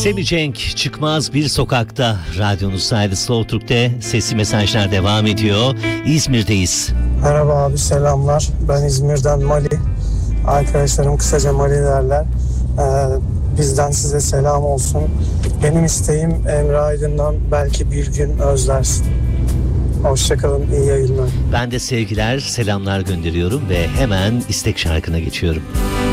Semih Cenk çıkmaz bir sokakta radyonuzdaydı. Slow Türk'te sesli mesajlar devam ediyor. İzmir'deyiz. Merhaba abi, selamlar. Ben İzmir'den Mali. Arkadaşlarım kısaca Mali derler. Bizden size selam olsun. Benim isteğim Emre Aydın'dan Belki Bir Gün Özlersin. Hoşçakalın, iyi yayınlar. Ben de sevgiler, selamlar gönderiyorum ve hemen istek şarkına geçiyorum.